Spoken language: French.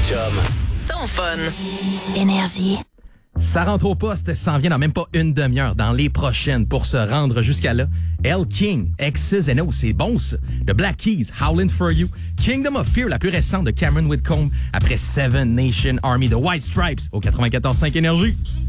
chum. Ton fun. Énergie. Ça rentre au poste, s'en vient dans même pas une demi-heure, dans les prochaines, pour se rendre jusqu'à là. Elle King, X's and O, c'est bon ça. The Black Keys, Howlin' For You. Kingdom of Fear, la plus récente de Cameron Whitcomb, après Seven Nation Army, The White Stripes, au 94.5 Énergie.